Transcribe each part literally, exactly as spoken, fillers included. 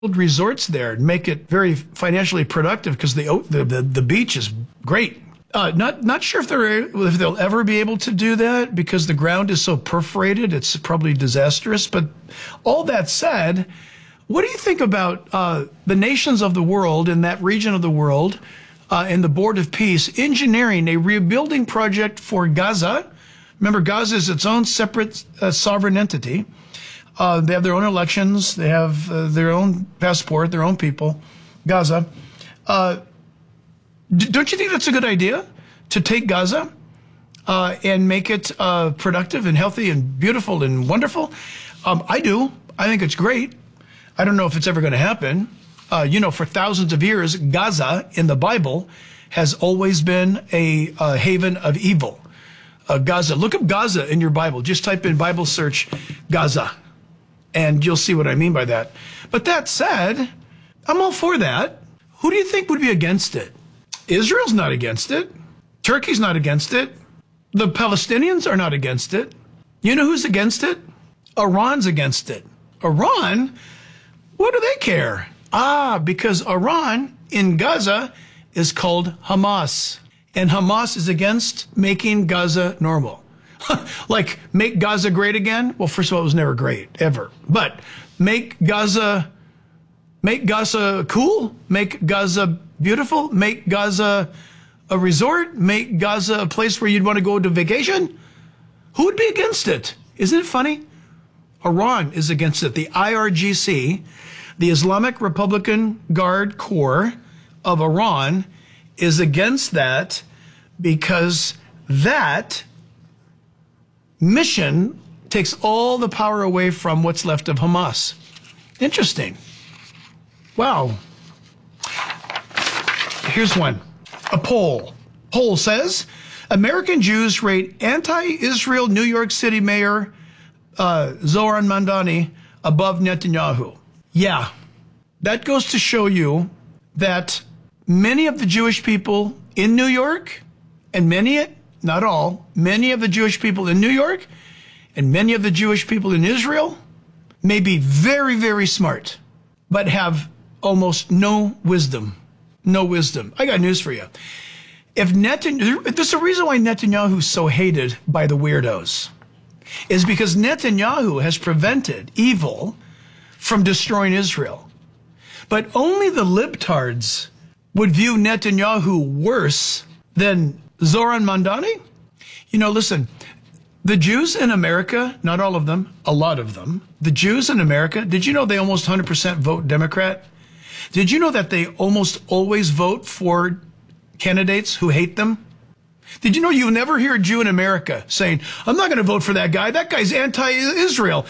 build resorts there and make it very financially productive because the, the the the beach is great. Uh, not not sure if they're if they'll ever be able to do that because the ground is so perforated. It's probably disastrous. But all that said, what do you think about uh, the nations of the world in that region of the world uh, and the Board of Peace engineering a rebuilding project for Gaza? Remember, Gaza is its own separate uh, sovereign entity. Uh, they have their own elections. They have uh, their own passport, their own people. Gaza. Uh, d- don't you think that's a good idea to take Gaza uh, and make it uh, productive and healthy and beautiful and wonderful? Um, I do. I think it's great. I don't know if it's ever going to happen. Uh, you know, for thousands of years, Gaza in the Bible has always been a, a haven of evil. Uh, Gaza. Look up Gaza in your Bible. Just type in Bible search Gaza, and you'll see what I mean by that. But that said, I'm all for that. Who do you think would be against it? Israel's not against it. Turkey's not against it. The Palestinians are not against it. You know who's against it? Iran's against it. Iran? What do they care? Ah, because Iran in Gaza is called Hamas. And Hamas is against making Gaza normal. Like, make Gaza great again? Well, first of all, it was never great, ever. But make Gaza, make Gaza cool, make Gaza beautiful, make Gaza a resort, make Gaza a place where you'd want to go to vacation. Who would be against it? Isn't it funny? Iran is against it. The I R G C, the Islamic Republican Guard Corps of Iran, is against that because that mission takes all the power away from what's left of Hamas. Interesting. Wow. Here's one. A poll. Poll says American Jews rate anti-Israel New York City Mayor uh, Zohran Mamdani above Netanyahu. Yeah, that goes to show you that many of the Jewish people in New York, and many, not all, many of the Jewish people in New York, and many of the Jewish people in Israel may be very, very smart, but have almost no wisdom. No wisdom. I got news for you. If Netanyahu, there's a reason why Netanyahu is so hated by the weirdos, is because Netanyahu has prevented evil from destroying Israel. But only the libtards would view Netanyahu worse than Zohran Mamdani? You know, listen, the Jews in America, not all of them, a lot of them, the Jews in America, did you know they almost one hundred percent vote Democrat? Did you know that they almost always vote for candidates who hate them? Did you know you never hear a Jew in America saying, I'm not going to vote for that guy. That guy's anti-Israel,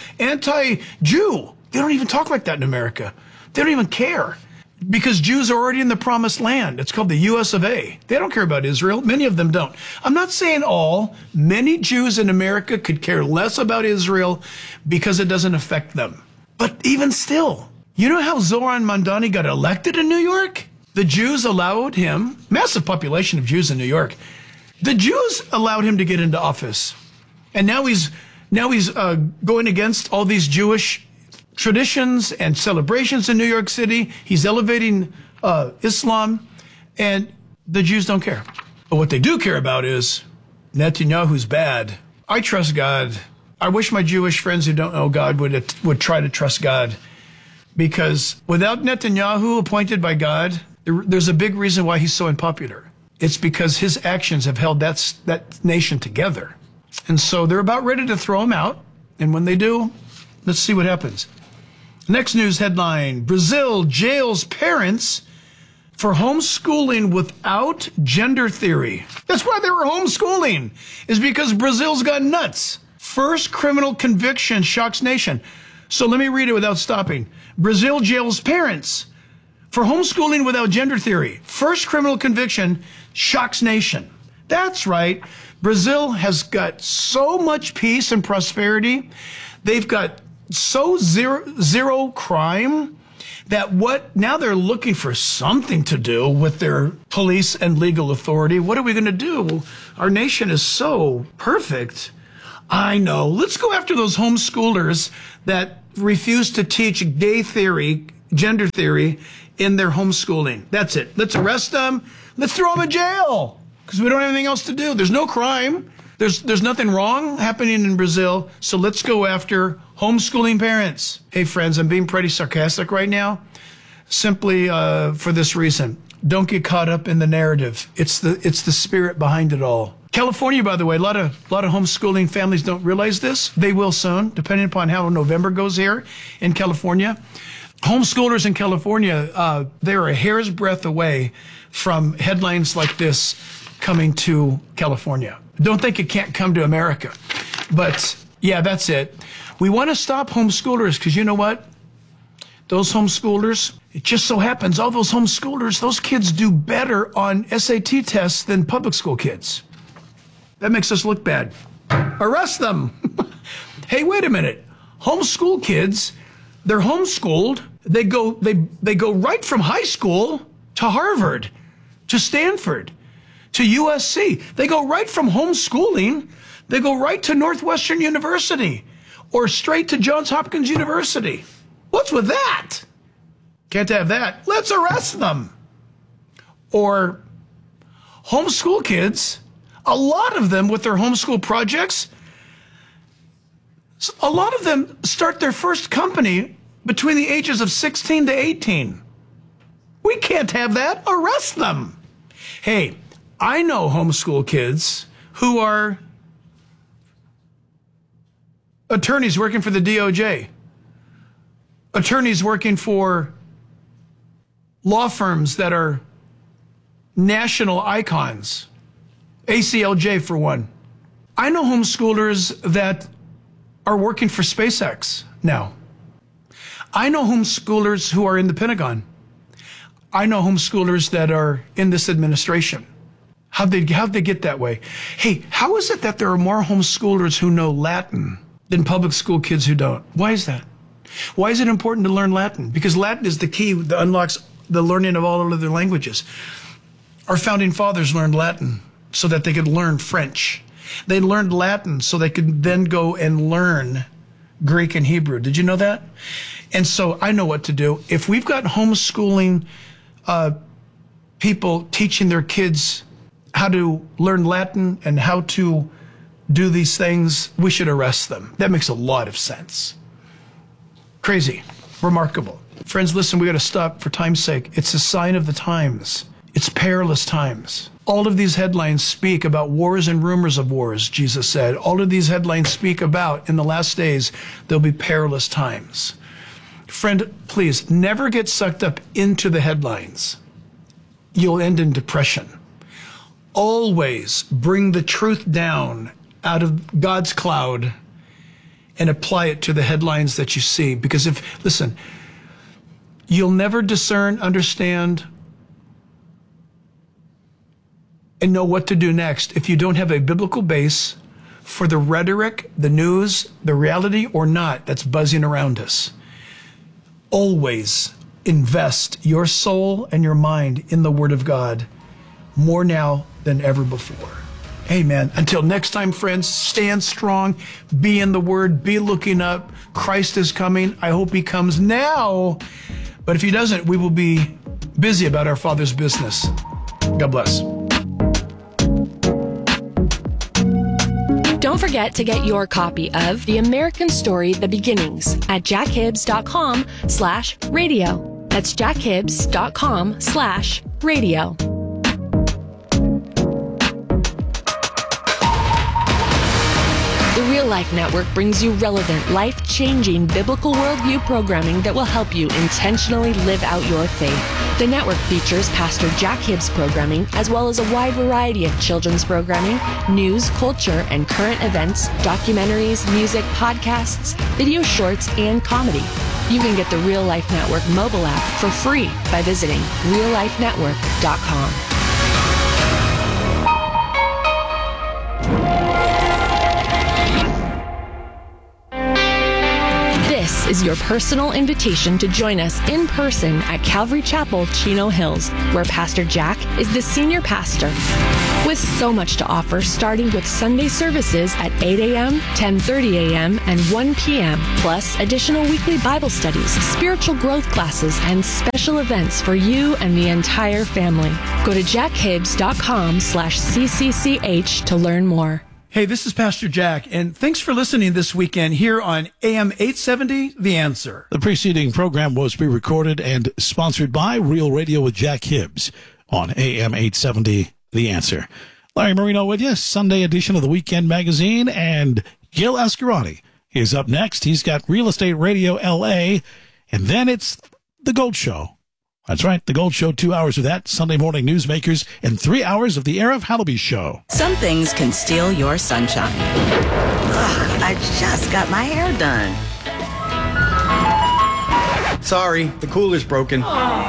anti-Jew. They don't even talk like that in America. They don't even care. Because Jews are already in the promised land. It's called the U S of A. They don't care about Israel. Many of them don't. I'm not saying all. Many Jews in America could care less about Israel because it doesn't affect them. But even still, you know how Zohran Mamdani got elected in New York? The Jews allowed him, massive population of Jews in New York, the Jews allowed him to get into office. And now he's, now he's uh, going against all these Jewish traditions and celebrations in New York City. He's elevating uh, Islam, and the Jews don't care. But what they do care about is Netanyahu's bad. I trust God. I wish my Jewish friends who don't know God would, would try to trust God, because without Netanyahu appointed by God, there, there's a big reason why he's so unpopular. It's because his actions have held that, that nation together. And so they're about ready to throw him out. And when they do, let's see what happens. Next news headline, Brazil jails parents for homeschooling without gender theory. That's why they were homeschooling, is because Brazil's got nuts. First criminal conviction shocks nation. So let me read it without stopping. Brazil jails parents for homeschooling without gender theory. First criminal conviction shocks nation. That's right. Brazil has got so much peace and prosperity. They've got so zero, zero crime that what now they're looking for something to do with their police and legal authority. What are we going to do? Our nation is so perfect. I know. Let's go after those homeschoolers that refuse to teach gay theory gender theory in their homeschooling. That's it. Let's arrest them. Let's throw them in jail because we don't have anything else to do. There's no crime. There's there's nothing wrong happening in Brazil. So let's go after homeschooling parents. Hey, friends, I'm being pretty sarcastic right now, simply uh, for this reason. Don't get caught up in the narrative. It's the it's the spirit behind it all. California, by the way, a lot of a lot of homeschooling families don't realize this. They will soon, depending upon how November goes here in California. Homeschoolers in California, uh, they're a hair's breadth away from headlines like this coming to California. Don't think it can't come to America. But yeah, that's it. We want to stop homeschoolers because you know what? Those homeschoolers, it just so happens, all those homeschoolers, those kids do better on S A T tests than public school kids. That makes us look bad. Arrest them. Hey, wait a minute. Homeschool kids, they're homeschooled. They go, they, they go right from high school to Harvard, to Stanford, to U S C. They go right from homeschooling. They go right to Northwestern University or straight to Johns Hopkins University. What's with that? Can't have that. Let's arrest them. Or homeschool kids, a lot of them with their homeschool projects, a lot of them start their first company between the ages of sixteen to eighteen. We can't have that. Arrest them. Hey, I know homeschool kids who are attorneys working for the D O J, attorneys working for law firms that are national icons, A C L J for one. I know homeschoolers that are working for SpaceX now. I know homeschoolers who are in the Pentagon. I know homeschoolers that are in this administration. How'd they, how'd they get that way? Hey, how is it that there are more homeschoolers who know Latin than public school kids who don't? Why is that? Why is it important to learn Latin? Because Latin is the key that unlocks the learning of all other languages. Our founding fathers learned Latin so that they could learn French. They learned Latin so they could then go and learn Greek and Hebrew. Did you know that? And so I know what to do. If we've got homeschooling uh, people teaching their kids how to learn Latin and how to do these things, we should arrest them. That makes a lot of sense. Crazy. Remarkable. Friends, listen, we got to stop for time's sake. It's a sign of the times. It's perilous times. All of these headlines speak about wars and rumors of wars, Jesus said. All of these headlines speak about, in the last days, there'll be perilous times. Friend, please, never get sucked up into the headlines. You'll end in depression. Always bring the truth down out of God's cloud and apply it to the headlines that you see. Because if, listen, you'll never discern, understand, and know what to do next if you don't have a biblical base for the rhetoric, the news, the reality or not that's buzzing around us. Always invest your soul and your mind in the Word of God more now than ever before. Amen. Until next time, friends, stand strong, be in the Word, be looking up. Christ is coming. I hope He comes now. But if He doesn't, we will be busy about our Father's business. God bless. Don't forget to get your copy of The American Story, The Beginnings at jackhibbs.com slash radio. That's jackhibbs.com slash radio. The Real Life Network brings you relevant, life-changing biblical worldview programming that will help you intentionally live out your faith. The network features Pastor Jack Hibbs programming, as well as a wide variety of children's programming, news, culture, and current events, documentaries, music, podcasts, video shorts, and comedy. You can get the Real Life Network mobile app for free by visiting real life network dot com. This is your personal invitation to join us in person at Calvary Chapel, Chino Hills, where Pastor Jack is the senior pastor. With so much to offer, starting with Sunday services at eight a.m., ten thirty a.m., and one p.m., plus additional weekly Bible studies, spiritual growth classes, and special events for you and the entire family. Go to jackhibbs.com slash CCCH to learn more. Hey, this is Pastor Jack, and thanks for listening this weekend here on A M eight seventy, The Answer. The preceding program was pre-recorded and sponsored by Real Radio with Jack Hibbs on A M eight seventy, The Answer. Larry Marino with you, Sunday edition of the Weekend Magazine, and Gil Ascarati is up next. He's got Real Estate Radio L A, and then it's The Gold Show. That's right, The Gold Show, two hours of that, Sunday morning newsmakers, and three hours of the Arif Halaby Show. Some things can steal your sunshine. Ugh, I just got my hair done. Sorry, the cooler's broken.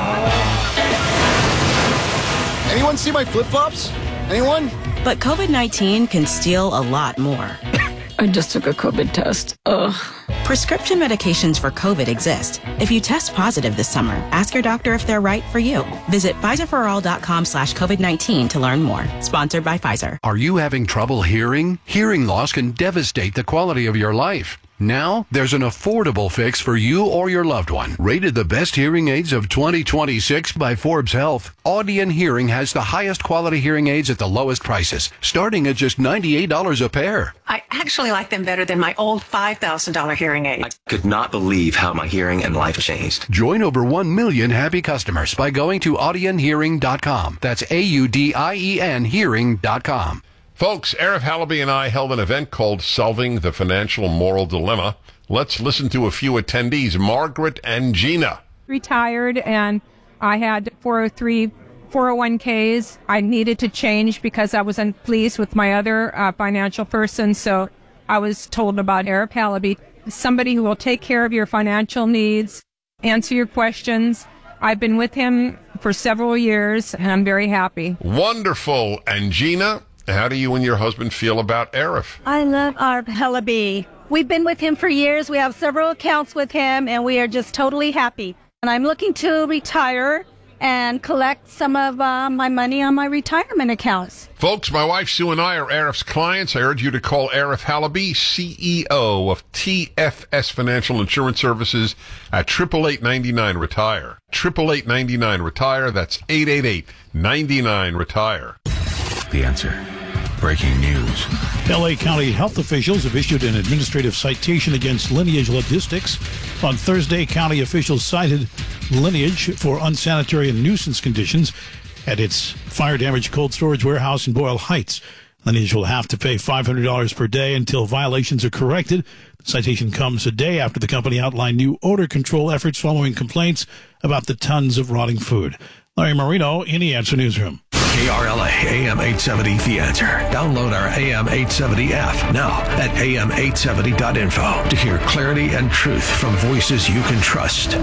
Anyone see my flip-flops? Anyone? But COVID nineteen can steal a lot more. I just took a COVID test. Ugh. Prescription medications for COVID exist. If you test positive this summer, ask your doctor if they're right for you. Visit Pfizerforall.com slash COVID-19 to learn more. Sponsored by Pfizer. Are you having trouble hearing? Hearing loss can devastate the quality of your life. Now, there's an affordable fix for you or your loved one. Rated the best hearing aids of twenty twenty-six by Forbes Health, Audion Hearing has the highest quality hearing aids at the lowest prices, starting at just ninety-eight dollars a pair. I actually like them better than my old five thousand dollars hearing aid. I could not believe how my hearing and life changed. Join over one million happy customers by going to audion hearing dot com. That's A U D I E N hearing dot com. Folks, Arif Halaby and I held an event called Solving the Financial Moral Dilemma. Let's listen to a few attendees, Margaret and Gina. Retired, and I had four oh three, four oh one k's. I needed to change because I was unpleased with my other uh, financial person, so I was told about Arif Halaby, somebody who will take care of your financial needs, answer your questions. I've been with him for several years, and I'm very happy. Wonderful. And Gina, how do you and your husband feel about Arif? I love Arif Halaby. We've been with him for years. We have several accounts with him, and we are just totally happy. And I'm looking to retire and collect some of uh, my money on my retirement accounts. Folks, my wife Sue and I are Arif's clients. I urge you to call Arif Halaby, C E O of T F S Financial Insurance Services, at eight eight eight, nine nine, retire. eight eight eight, nine nine, retire. That's eight eight eight, nine nine, retire. The Answer. Breaking news. L A County health officials have issued an administrative citation against Lineage Logistics. On Thursday, county officials cited Lineage for unsanitary and nuisance conditions at its fire-damaged cold storage warehouse in Boyle Heights. Lineage will have to pay five hundred dollars per day until violations are corrected. The citation comes a day after the company outlined new odor control efforts following complaints about the tons of rotting food. Larry Marino in the Answer Newsroom. K R L A, A M eight seventy, The Answer. Download our A M eight seventy app now at A M eight seventy dot info to hear clarity and truth from voices you can trust.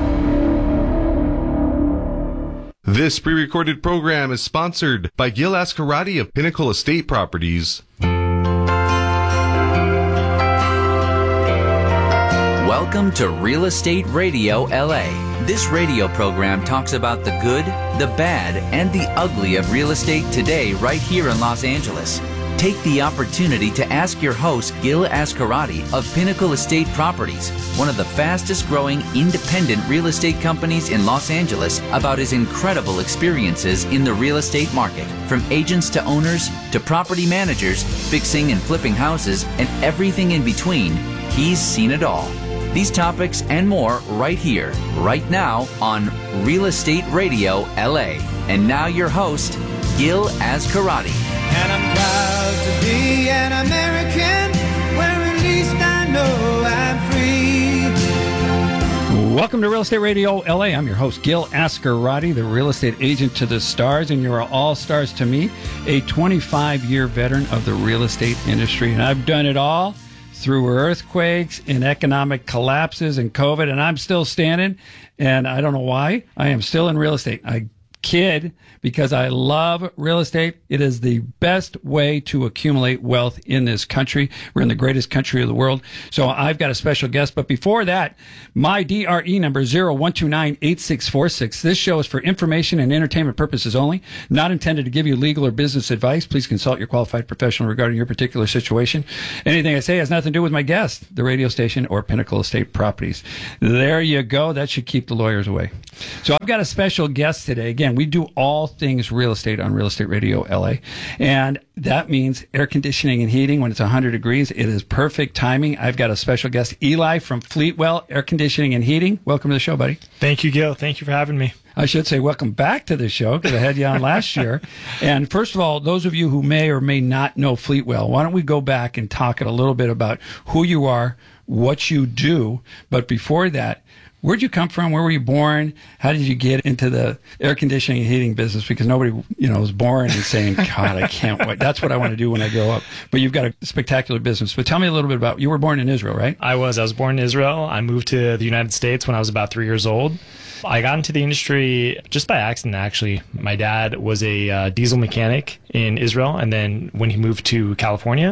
This pre-recorded program is sponsored by Gil Ascarati of Pinnacle Estate Properties. Welcome to Real Estate Radio L A. This radio program talks about the good, the bad, and the ugly of real estate today right here in Los Angeles. Take the opportunity to ask your host, Gil Ascarati of Pinnacle Estate Properties, one of the fastest growing independent real estate companies in Los Angeles, about his incredible experiences in the real estate market. From agents to owners to property managers, fixing and flipping houses, and everything in between, he's seen it all. These topics and more right here, right now on Real Estate Radio L A. And now your host, Gil Ascarati. And I'm proud to be an American, where at least I know I'm free. Welcome to Real Estate Radio L A. I'm your host, Gil Ascarati, the real estate agent to the stars, and you're all stars to me, a twenty-five year veteran of the real estate industry. And I've done it all through earthquakes and economic collapses and COVID, and I'm still standing, and I don't know why. I am still in real estate. I kid because I love real estate. It is the best way to accumulate wealth in this country. We're in the greatest country of the world. So I've got a special guest. But before that, my D R E number is zero one two nine eight six four six. This show is for information and entertainment purposes only, not intended to give you legal or business advice. Please consult your qualified professional regarding your particular situation. Anything I say has nothing to do with my guest, the radio station, or Pinnacle Estate Properties. There you go. That should keep the lawyers away. So I've got a special guest today. Again, we do all things real estate on Real Estate Radio L A. And that means air conditioning and heating when it's one hundred degrees. It is perfect timing. I've got a special guest, Eli from Fleetwell Air Conditioning and Heating. Welcome to the show, buddy. Thank you, Gil. Thank you for having me. I should say welcome back to the show because I had you on last year. And first of all, those of you who may or may not know Fleetwell, why don't we go back and talk a little bit about who you are, what you do. But before that, where'd you come from? Where were you born? How did you get into the air conditioning and heating business? Because nobody, you know, was born and saying, God, I can't wait. That's what I want to do when I grow up. But you've got a spectacular business. But tell me a little bit about, you were born in Israel, right? I was. I was born in Israel. I moved to the United States when I was about three years old. I got into the industry just by accident, actually. My dad was a uh, diesel mechanic in Israel. And then when he moved to California,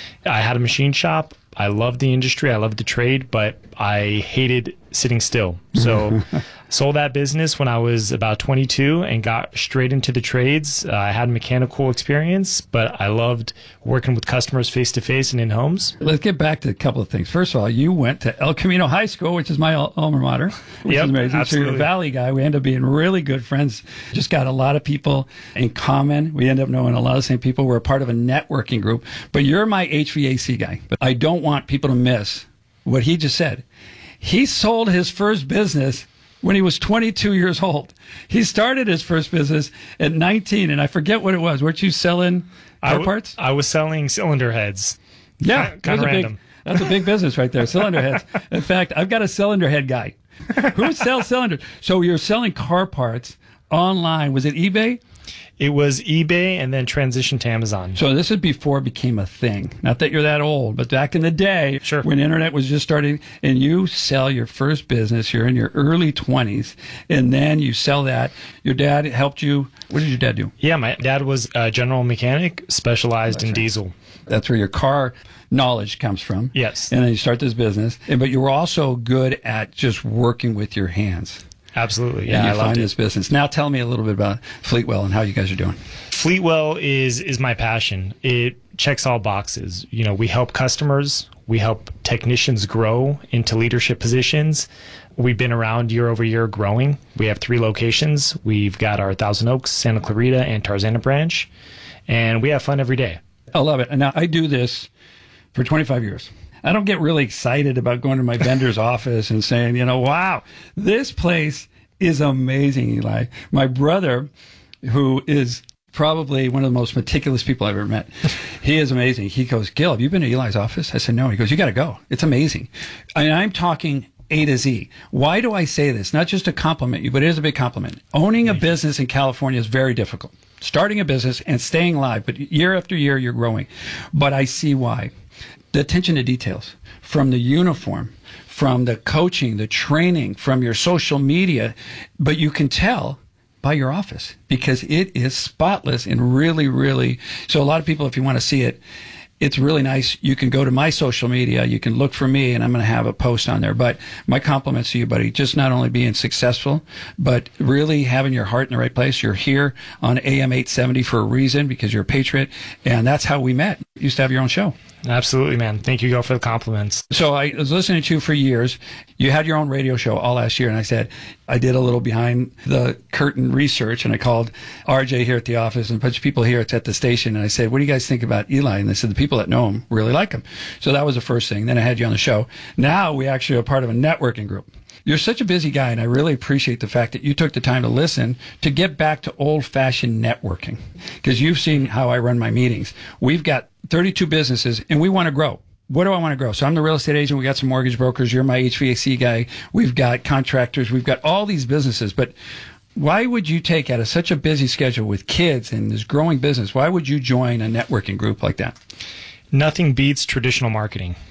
I had a machine shop. I loved the industry. I loved the trade, but I hated sitting still. So sold that business when I was about twenty-two and got straight into the trades. Uh, I had mechanical experience, but I loved working with customers face to face and in homes. Let's get back to a couple of things. First of all, you went to El Camino High School, which is my al- alma mater, which Yep, is amazing. absolutely. So you're a Valley guy. We end up being really good friends. Just got a lot of people in common. We end up knowing a lot of the same people. We're a part of a networking group. But you're my H V A C guy. But I don't want people to miss what he just said. He sold his first business when he was twenty-two years old. He started his first business at nineteen, and I forget what it was. Weren't you selling I car w- parts? I was selling cylinder heads. Yeah, Kind that's of a big, random. that's a big business right there, cylinder heads. In fact, I've got a cylinder head guy. Who sells cylinders? So you're selling car parts online. Was it eBay? It was eBay and then transitioned to Amazon. So this is before it became a thing. Not that you're that old, but back in the day, Sure. when internet was just starting, and you sell your first business, you're in your early twenties, and then you sell that. Your dad helped you. What did your dad do? Yeah, my dad was a general mechanic, specialized in diesel. That's where your car knowledge comes from. Yes. And then you start this business. And, but you were also good at just working with your hands. Absolutely. And Yeah, you I loved find it. this business. Now tell me a little bit about Fleetwell and how you guys are doing. Fleetwell is is my passion. It checks all boxes. You know, we help customers, we help technicians grow into leadership positions. We've been around year over year growing. We have three locations. We've got our Thousand Oaks, Santa Clarita, and Tarzana branch, and we have fun every day. I love it. And now I do this for twenty-five years. I don't get really excited about going to my vendor's office and saying, you know, wow, this place is amazing, Eli. My brother, who is probably one of the most meticulous people I've ever met, he is amazing. He goes, Gil, have you been to Eli's office? I said, no. He goes, you got to go. It's amazing. And I'm talking A to Z. Why do I say this? Not just to compliment you, but it is a big compliment. Owning a business in California is very difficult. Starting a business and staying live, but year after year, you're growing. But I see why. The attention to details, from the uniform, from the coaching, the training, from your social media, but you can tell by your office because it is spotless and really, really. So a lot of people, if you want to see it, it's really nice. You can go to my social media. You can look for me, and I'm going to have a post on there. But my compliments to you, buddy. Just not only being successful, but really having your heart in the right place. You're here on A M eight seventy for a reason because you're a patriot, and that's how we met. You used to have your own show. Absolutely, man. Thank you, Gil, for the compliments. So I was listening to you for years. You had your own radio show all last year, and I said, I did a little behind the curtain research, and I called R J here at the office and a bunch of people here at the station, and I said, what do you guys think about Eli? And they said, the people that know him really like him. So that was the first thing. Then I had you on the show. Now we actually are part of a networking group. You're such a busy guy, and I really appreciate the fact that you took the time to listen to get back to old-fashioned networking, because you've seen how I run my meetings. We've got thirty-two businesses, and we want to grow. What do I want to grow? So I'm the real estate agent. We got some mortgage brokers. You're my H V A C guy. We've got contractors. We've got all these businesses. But why would you take out of such a busy schedule with kids and this growing business? Why would you join a networking group like that? Nothing beats traditional marketing.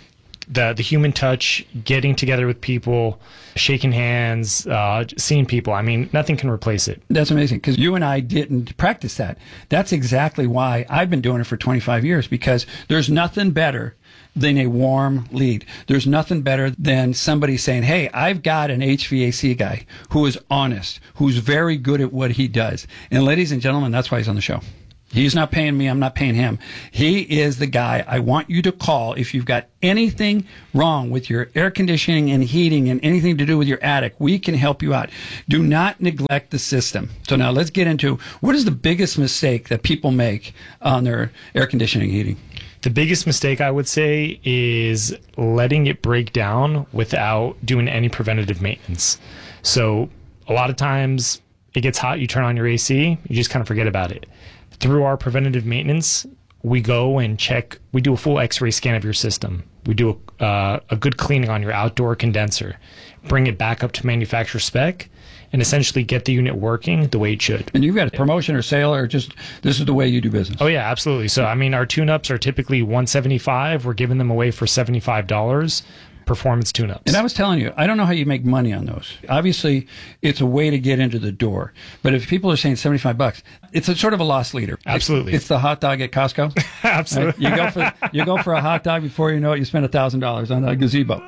the the human touch, getting together with people, shaking hands, uh, seeing people. I mean, nothing can replace it. That's amazing, because you and I didn't practice that. That's exactly why I've been doing it for twenty-five years, because there's nothing better than a warm lead. There's nothing better than somebody saying, hey, I've got an H V A C guy who is honest, who's very good at what he does. And ladies and gentlemen, that's why he's on the show. He's not paying me. I'm not paying him. He is the guy I want you to call if you've got anything wrong with your air conditioning and heating and anything to do with your attic. We can help you out. Do not neglect the system. So now let's get into what is the biggest mistake that people make on their air conditioning and heating? The biggest mistake, I would say, is letting it break down without doing any preventative maintenance. So a lot of times it gets hot, you turn on your A C, you just kind of forget about it. Through our preventative maintenance, we go and check, we do a full x-ray scan of your system. We do a, uh, a good cleaning on your outdoor condenser, bring it back up to manufacturer spec, and essentially get the unit working the way it should. And you've got a promotion or sale, or just this is the way you do business? Oh, yeah, absolutely. So, I mean, our tune-ups are typically one hundred seventy-five dollars. We're giving them away for seventy-five dollars. Performance tune-ups. And I was telling you, I don't know how you make money on those. Obviously, it's a way to get into the door. But if people are saying seventy-five bucks, it's a sort of a loss leader. Absolutely. It's, it's the hot dog at Costco. Absolutely. Right? You go for you go for a hot dog, before you know it, you spend one thousand dollars on a gazebo.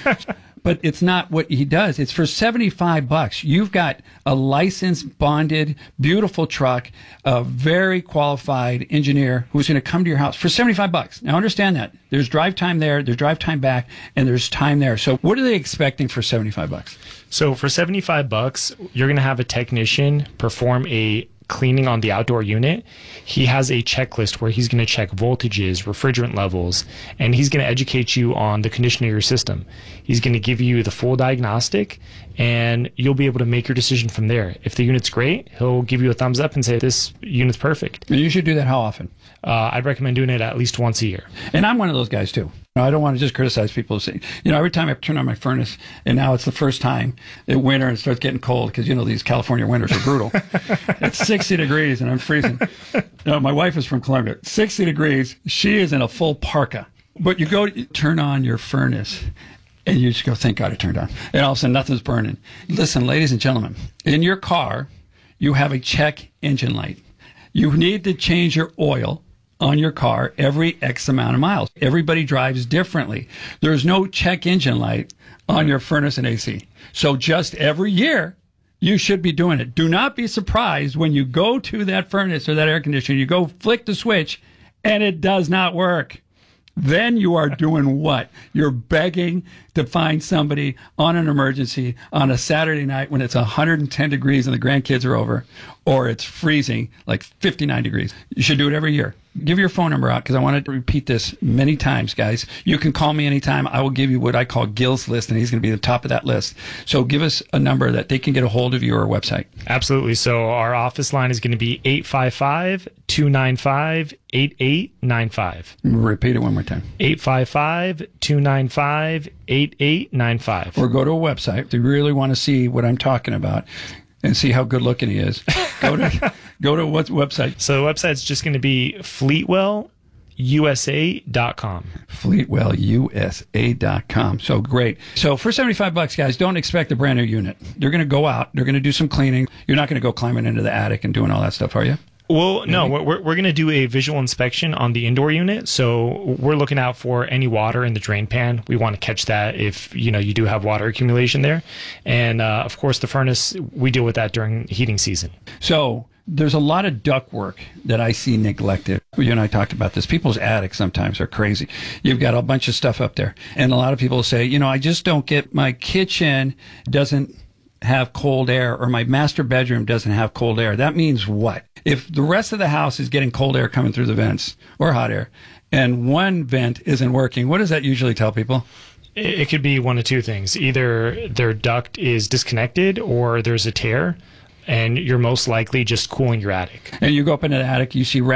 But it's not what he does. It's for seventy-five bucks. You've got a licensed, bonded, beautiful truck, a very qualified engineer who's going to come to your house for seventy-five bucks. Now understand that. There's drive time there, there's drive time back, and there's time there. So what are they expecting for seventy-five bucks? So for seventy-five bucks, you're going to have a technician perform a cleaning on the outdoor unit. He has a checklist where he's going to check voltages, refrigerant levels, and he's going to educate you on the condition of your system. He's going to give you the full diagnostic, and you'll be able to make your decision from there. If the unit's great, he'll give you a thumbs up and say, this unit's perfect. And you should do that how often? Uh, I'd recommend doing it at least once a year. And I'm one of those guys too. I don't want to just criticize people who say, you know, every time I turn on my furnace, and now it's the first time in winter and it starts getting cold, because, you know, these California winters are brutal. It's sixty degrees and I'm freezing. You know, my wife is from Columbia. sixty degrees. She is in a full parka. But you go you turn on your furnace and you just go, thank God it turned on. And all of a sudden nothing's burning. Listen, ladies and gentlemen, in your car, you have a check engine light. You need to change your oil on your car every X amount of miles. Everybody drives differently. There's no check engine light on your furnace and A C. So just every year, you should be doing it. Do not be surprised when you go to that furnace or that air conditioner, you go flick the switch, and it does not work. Then you are doing what? You're begging to find somebody on an emergency on a Saturday night when it's one hundred ten degrees and the grandkids are over, or it's freezing like fifty-nine degrees. You should do it every year. Give your phone number out, because I want to repeat this many times, guys. You can call me anytime. I will give you what I call Gil's list, and he's going to be the top of that list. So give us a number that they can get a hold of you, or a website. Absolutely. So our office line is going to be eight five five, two nine five, eight eight nine five. Repeat it one more time. eight five five, two nine five, eight eight nine five. Or go to a website if you really want to see what I'm talking about and see how good looking he is. Go to go to what website? So the website's just going to be fleetwell U S A dot com. fleetwell U S A dot com. So great. So for seventy-five bucks, guys, don't expect a brand new unit. They're going to go out. They're going to do some cleaning. You're not going to go climbing into the attic and doing all that stuff, are you? Well, no, we're, we're going to do a visual inspection on the indoor unit. So we're looking out for any water in the drain pan. We want to catch that if, you know, you do have water accumulation there. And, uh, of course, the furnace, we deal with that during heating season. So there's a lot of duct work that I see neglected. You and I talked about this. People's attics sometimes are crazy. You've got a bunch of stuff up there. And a lot of people say, you know, I just don't get, my kitchen doesn't have cold air, or my master bedroom doesn't have cold air. That means what? If the rest of the house is getting cold air coming through the vents, or hot air, and one vent isn't working, what does that usually tell people? It could be one of two things. Either their duct is disconnected, or there's a tear, and you're most likely just cooling your attic. And you go up into the attic, you see rats,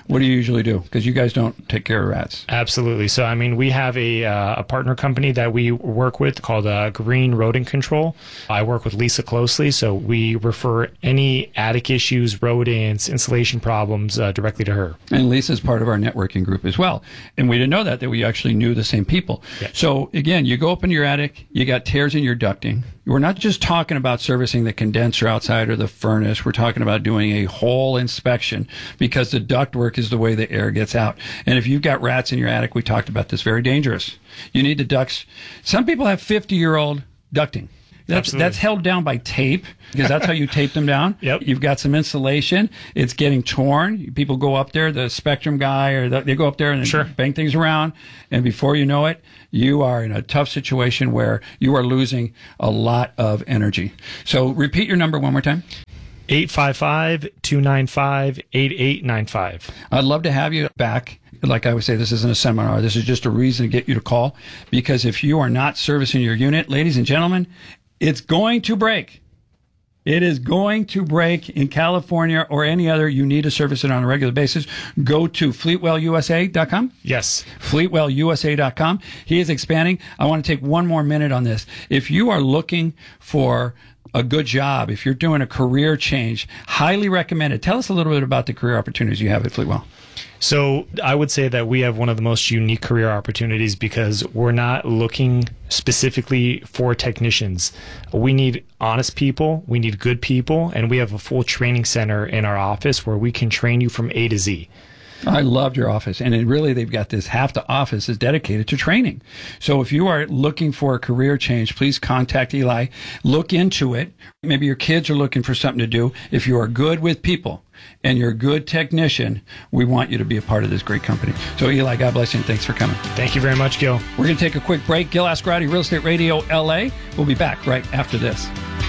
What do you usually do? Because you guys don't take care of rats. Absolutely. So, I mean, we have a, uh, a partner company that we work with called uh, Green Rodent Control. I work with Lisa closely, so we refer any attic issues, rodents, installation problems uh, directly to her. And Lisa's part of our networking group as well. And we didn't know that, that we actually knew the same people. Yeah. So, again, you go up in your attic, you got tears in your ducting. We're not just talking about servicing the condenser outside or the furnace. We're talking about doing a whole inspection because the ductwork is the way the air gets out. And if you've got rats in your attic, we talked about this, very dangerous. You need the ducts. Some people have fifty-year-old ducting. That's, that's held down by tape because that's how you tape them down. Yep. You've got some insulation. It's getting torn. People go up there, the Spectrum guy, or the, they go up there and sure. bang things around. And before you know it, you are in a tough situation where you are losing a lot of energy. So repeat your number one more time. eight five five, two nine five, eight eight nine five. I'd love to have you back. Like I would say, this isn't a seminar. This is just a reason to get you to call. Because if you are not servicing your unit, ladies and gentlemen, it's going to break. It is going to break in California or any other. You need to service it on a regular basis. Go to fleetwell U S A dot com. Yes. fleetwell U S A dot com. He is expanding. I want to take one more minute on this. If you are looking for a good job, if you're doing a career change, highly recommended. Tell us a little bit about the career opportunities you have at Fleetwell. So I would say that we have one of the most unique career opportunities because we're not looking specifically for technicians. We need honest people, we need good people, and we have a full training center in our office where we can train you from A to Z. I loved your office. And it really, they've got this, half the office is dedicated to training. So if you are looking for a career change, please contact Eli. Look into it. Maybe your kids are looking for something to do. If you are good with people and you're a good technician, we want you to be a part of this great company. So Eli, God bless you and thanks for coming. Thank you very much, Gil. We're going to take a quick break. Gil Ascarati, Real Estate Radio L A. We'll be back right after this.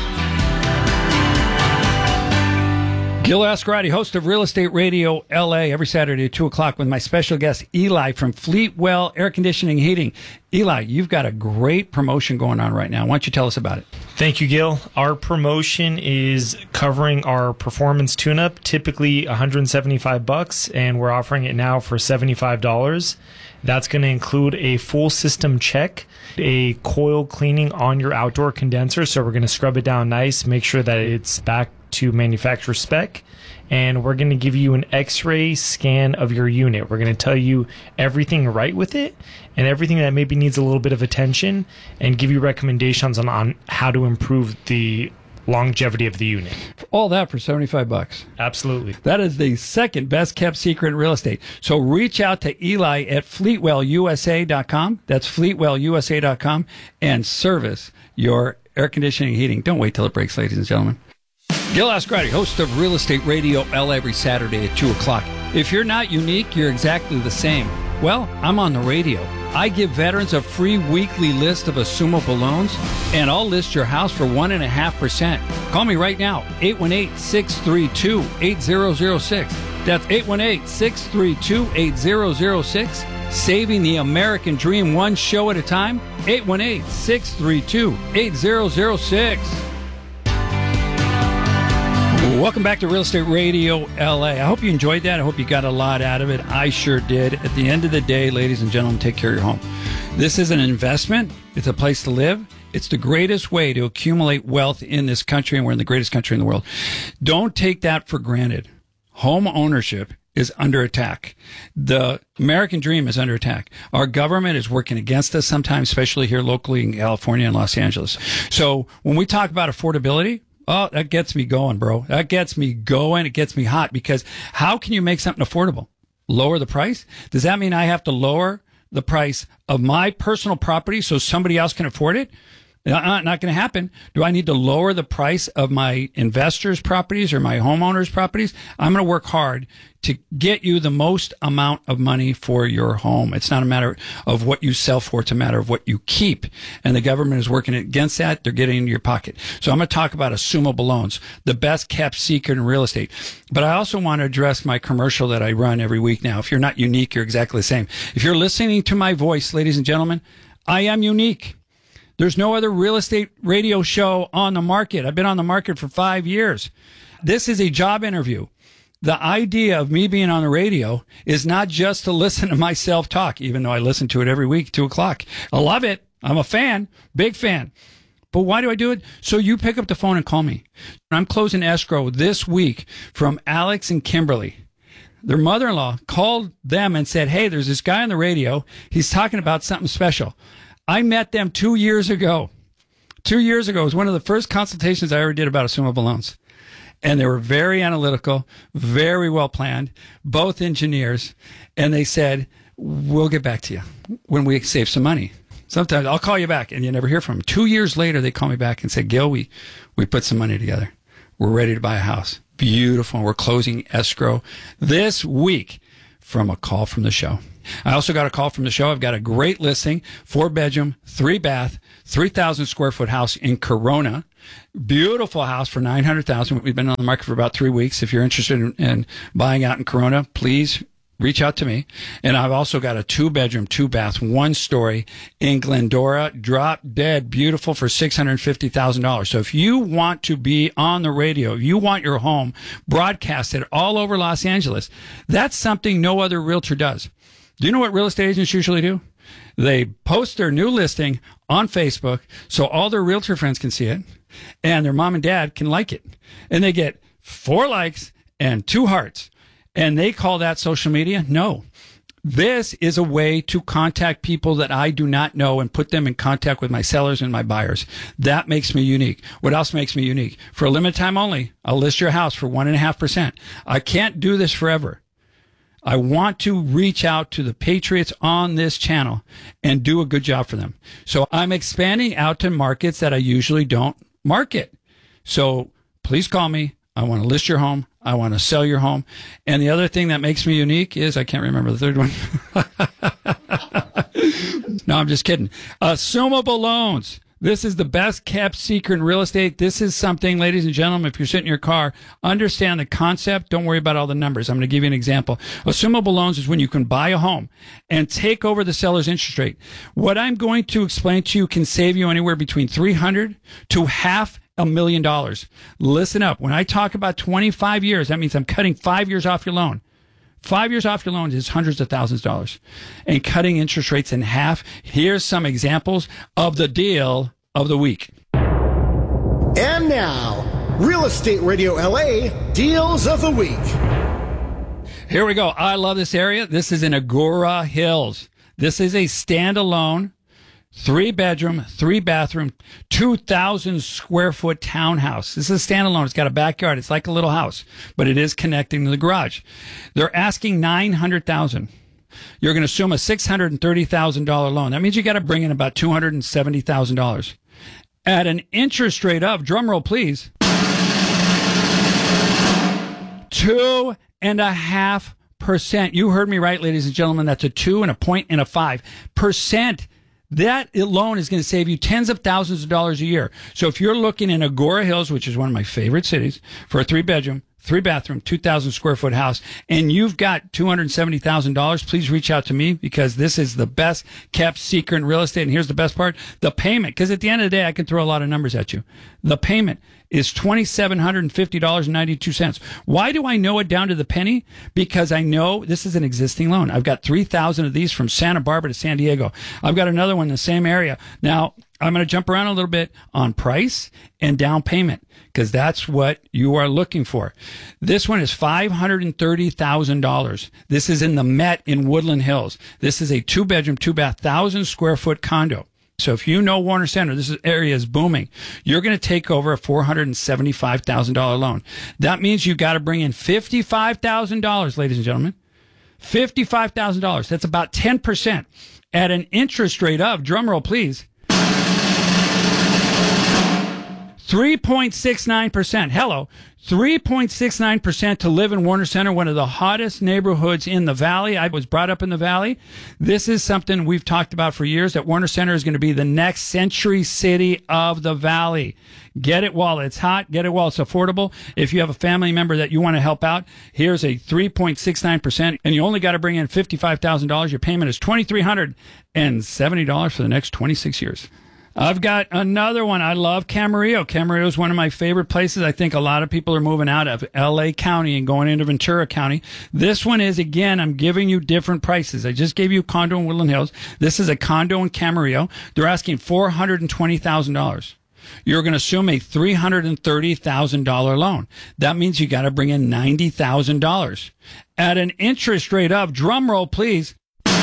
Gil Ascarati, host of Real Estate Radio L A, every Saturday at two o'clock with my special guest, Eli from Fleetwell Air Conditioning Heating. Eli, you've got a great promotion going on right now. Why don't you tell us about it? Thank you, Gil. Our promotion is covering our performance tune-up, typically one hundred seventy-five bucks, and we're offering it now for seventy-five dollars. That's going to include a full system check, a coil cleaning on your outdoor condenser, so we're going to scrub it down nice, make sure that it's back to manufacturer spec, and we're going to give you an x-ray scan of your unit. We're going to tell you everything right with it and everything that maybe needs a little bit of attention and give you recommendations on, on how to improve the longevity of the unit. All that for seventy-five bucks. Absolutely. That is the second best kept secret in real estate. So reach out to Eli at fleetwell U S A dot com. That's fleetwell U S A dot com and service your air conditioning heating. Don't wait till it breaks, ladies and gentlemen. Gil Ascarati, host of Real Estate Radio L A every Saturday at two o'clock. If you're not unique, you're exactly the same. Well, I'm on the radio. I give veterans a free weekly list of assumable loans, and I'll list your house for one point five percent. Call me right now, eight one eight, six three two, eight zero zero six. That's eight one eight, six three two, eight zero zero six. Saving the American dream one show at a time, eight one eight, six three two, eight zero zero six. Welcome back to Real Estate Radio L A. I hope you enjoyed that. I hope you got a lot out of it. I sure did. At the end of the day, ladies and gentlemen, take care of your home. This is an investment. It's a place to live. It's the greatest way to accumulate wealth in this country, and we're in the greatest country in the world. Don't take that for granted. Home ownership is under attack. The American dream is under attack. Our government is working against us sometimes, especially here locally in California and Los Angeles. So when we talk about affordability, oh, that gets me going, bro. That gets me going. It gets me hot because how can you make something affordable? Lower the price? Does that mean I have to lower the price of my personal property so somebody else can afford it? Uh, not going to happen. Do I need to lower the price of my investors' properties or my homeowners' properties? I'm going to work hard to get you the most amount of money for your home. It's not a matter of what you sell for. It's a matter of what you keep. And the government is working against that. They're getting into your pocket. So I'm going to talk about assumable loans, the best kept secret in real estate. But I also want to address my commercial that I run every week now. If you're not unique, you're exactly the same. If you're listening to my voice, ladies and gentlemen, I am unique. There's no other real estate radio show on the market. I've been on the market for five years. This is a job interview. the idea of me being on the radio is not just to listen to myself talk, even though I listen to it every week, two o'clock. I love it. I'm a fan, big fan. But why do I do it? So you pick up the phone and call me. I'm closing escrow this week from Alex and Kimberly. Their mother-in-law called them and said, hey, there's this guy on the radio. He's talking about something special. I met them two years ago. Two years ago. It was one of the first consultations I ever did about assumable loans. And they were very analytical, very well planned, both engineers. And they said, we'll get back to you when we save some money. Sometimes I'll call you back, and you never hear from them. Two years later, they call me back and say, Gil, we, we put some money together. We're ready to buy a house. Beautiful. We're closing escrow this week from a call from the show. I also got a call from the show. I've got a great listing, four bedroom, three bath, three thousand square foot house in Corona. Beautiful house for nine hundred thousand dollars. We've been on the market for about three weeks. If you're interested in, in buying out in Corona, please reach out to me. And I've also got a two bedroom, two bath, one story in Glendora, drop dead beautiful for six hundred fifty thousand dollars. So if you want to be on the radio, if you want your home broadcasted all over Los Angeles, that's something no other realtor does. Do you know what real estate agents usually do? They post their new listing on Facebook so all their realtor friends can see it and their mom and dad can like it. And they get four likes and two hearts. And they call that social media? No. This is a way to contact people that I do not know and put them in contact with my sellers and my buyers. That makes me unique. What else makes me unique? For a limited time only, I'll list your house for one and a half percent. I can't do this forever. I want to reach out to the patriots on this channel and do a good job for them. So I'm expanding out to markets that I usually don't market. So please call me. I want to list your home. I want to sell your home. And the other thing that makes me unique is, I can't remember the third one. No, I'm just kidding. Assumable loans. This is the best kept secret in real estate. This is something, ladies and gentlemen, if you're sitting in your car, understand the concept. Don't worry about all the numbers. I'm going to give you an example. Assumable loans is when you can buy a home and take over the seller's interest rate. What I'm going to explain to you can save you anywhere between three hundred to half a million dollars. Listen up. When I talk about twenty-five years, that means I'm cutting five years off your loan. Five years off your loan is hundreds of thousands of dollars. And cutting interest rates in half. Here's some examples of the deal of the week. And now, Real Estate Radio L A Deals of the Week. Here we go. I love this area. This is in Agoura Hills. This is a standalone, three bedroom, three bathroom, two thousand square foot townhouse. This is standalone. It's got a backyard. It's like a little house, but it is connecting to the garage. They're asking nine hundred thousand dollars. You're going to assume a six hundred thirty thousand dollars loan. That means you got to bring in about two hundred seventy thousand dollars at an interest rate of, drumroll please, two and a half percent. You heard me right, ladies and gentlemen. That's a two and a point and a five percent. That loan is going to save you tens of thousands of dollars a year. So if you're looking in Agoura Hills, which is one of my favorite cities, for a three bedroom, three bathroom, two thousand square foot house, and you've got two hundred seventy thousand dollars, please reach out to me, because this is the best kept secret in real estate. And here's the best part, the payment, because at the end of the day, I can throw a lot of numbers at you. The payment is two thousand seven hundred fifty dollars and ninety-two cents. Why do I know it down to the penny? Because I know this is an existing loan. I've got three thousand of these from Santa Barbara to San Diego. I've got another one in the same area. Now, I'm going to jump around a little bit on price and down payment, because that's what you are looking for. This one is five hundred thirty thousand dollars. This is in the Met in Woodland Hills. This is a two bedroom, two bath, thousand square foot condo. So if you know Warner Center, this area is booming. You're going to take over a four hundred seventy-five thousand dollars loan. That means you got to bring in fifty-five thousand dollars, ladies and gentlemen. fifty-five thousand dollars. That's about ten percent at an interest rate of, drumroll please, three point six nine percent. Hello. three point six nine percent to live in Warner Center, one of the hottest neighborhoods in the Valley. I was brought up in the Valley. This is something we've talked about for years, that Warner Center is going to be the next Century City of the Valley. Get it while it's hot. Get it while it's affordable. If you have a family member that you want to help out, here's a three point six nine percent, and you only got to bring in fifty-five thousand dollars. Your payment is two thousand three hundred seventy dollars for the next twenty-six years. I've got another one. I love Camarillo. Camarillo is one of my favorite places. I think a lot of people are moving out of L A County and going into Ventura County. This one is, again, I'm giving you different prices. I just gave you a condo in Woodland Hills. This is a condo in Camarillo. They're asking four hundred twenty thousand dollars. You're going to assume a three hundred thirty thousand dollars loan. That means you got to bring in ninety thousand dollars. At an interest rate of, drum roll please,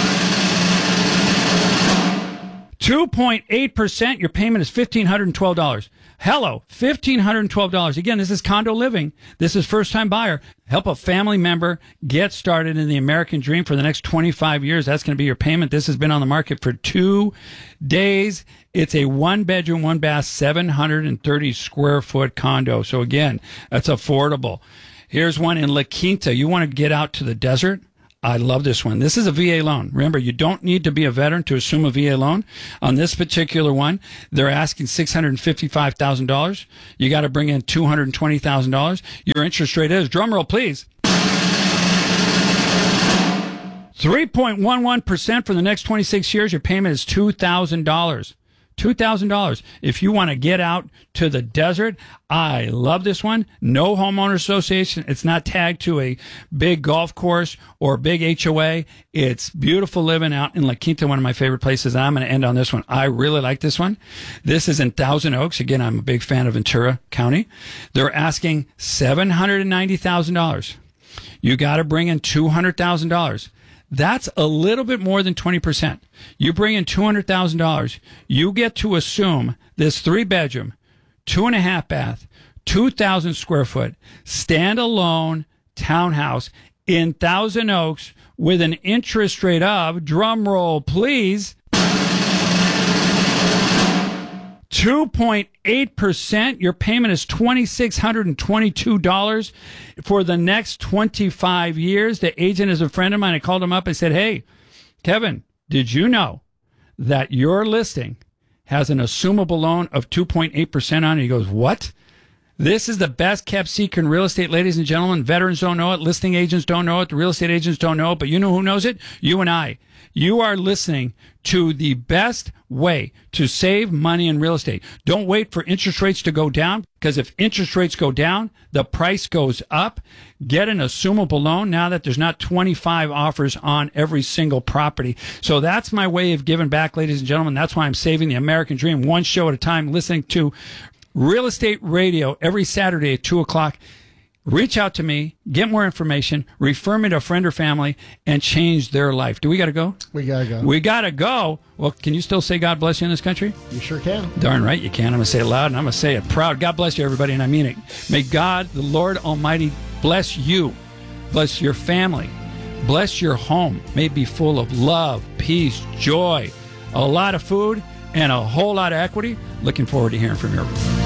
two point eight percent, your payment is one thousand five hundred twelve dollars. Hello, one thousand five hundred twelve dollars. Again, this is condo living. This is first-time buyer. Help a family member get started in the American dream for the next twenty-five years. That's going to be your payment. This has been on the market for two days. It's a one-bedroom, one-bath, seven hundred thirty square foot condo. So again, that's affordable. Here's one in La Quinta. You want to get out to the desert? I love this one. This is a V A loan. Remember, you don't need to be a veteran to assume a V A loan. On this particular one, they're asking six hundred fifty-five thousand dollars. You got to bring in two hundred twenty thousand dollars. Your interest rate is, drumroll please, three point one one percent for the next twenty-six years. Your payment is two thousand dollars. two thousand dollars. If you want to get out to the desert, I love this one. No homeowner association. It's not tagged to a big golf course or a big H O A. It's beautiful living out in La Quinta, one of my favorite places. I'm going to end on this one. I really like this one. This is in Thousand Oaks. Again, I'm a big fan of Ventura County. They're asking seven hundred ninety thousand dollars. You got to bring in two hundred thousand dollars. That's a little bit more than twenty percent. You bring in two hundred thousand dollars. You get to assume this three-bedroom, two-and-a-half bath, two thousand square foot, standalone townhouse in Thousand Oaks with an interest rate of, drum roll please, two point eight percent. Your payment is two thousand six hundred twenty-two dollars for the next twenty-five years. The agent is a friend of mine. I called him up and said, hey, Kevin, did you know that your listing has an assumable loan of two point eight percent on it? He goes, what? This is the best kept secret in real estate, ladies and gentlemen. Veterans don't know it. Listing agents don't know it. The real estate agents don't know it. But you know who knows it? You and I. You are listening to the best way to save money in real estate. Don't wait for interest rates to go down, because if interest rates go down, the price goes up. Get an assumable loan now that there's not twenty-five offers on every single property. So that's my way of giving back, ladies and gentlemen. That's why I'm saving the American dream one show at a time, listening to Real Estate Radio every Saturday at two o'clock. Reach out to me, get more information, refer me to a friend or family, and change their life. Do we got to go? We got to go. We got to go. Well, can you still say God bless you in this country? You sure can. Darn right you can. I'm going to say it loud, and I'm going to say it proud. God bless you, everybody, and I mean it. May God, the Lord Almighty, bless you, bless your family, bless your home. May it be full of love, peace, joy, a lot of food, and a whole lot of equity. Looking forward to hearing from you.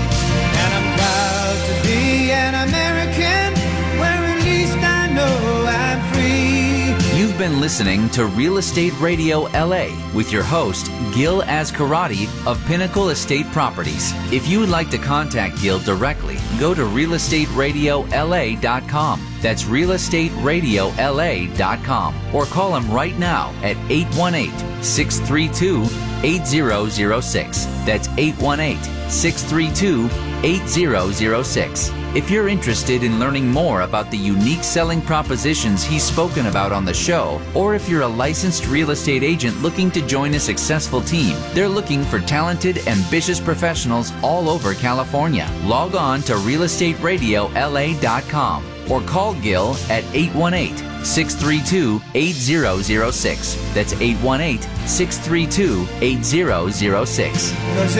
And I'm proud to be an American, where at least I know I'm free. You've been listening to Real Estate Radio L A with your host, Gil Ascarati of Pinnacle Estate Properties. If you would like to contact Gil directly, go to real estate radio L A dot com. That's real estate radio L A dot com. Or call him right now at eight one eight, six three two, eight zero zero six. That's eight one eight, six three two, eight zero zero six. If you're interested in learning more about the unique selling propositions he's spoken about on the show, or if you're a licensed real estate agent looking to join a successful team, they're looking for talented, ambitious professionals all over California. Log on to real estate radio L A dot com or call Gil at eight one eight, six three two, eight zero zero six. That's eight one eight, six three two, eight zero zero six.